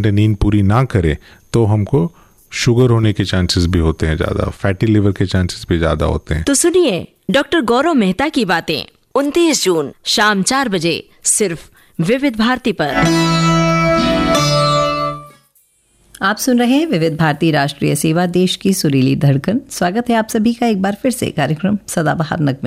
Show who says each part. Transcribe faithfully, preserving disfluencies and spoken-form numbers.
Speaker 1: घंटे नींद पूरी ना करें तो हमको शुगर होने के चांसेस भी होते हैं ज़्यादा, फैटी लिवर के चांसेस भी ज़्यादा होते हैं।
Speaker 2: तो सुनिए डॉक्टर गौरव मेहता की बातें उनतीस जून शाम चार बजे सिर्फ विविध भारती पर।
Speaker 3: आप सुन रहे हैं विविध भारती राष्ट्रीय सेवा, देश की सुरीली धड़कन। स्वागत है आप सभी का एक बार फिर से कार्यक्रम सदाबहार नगमे।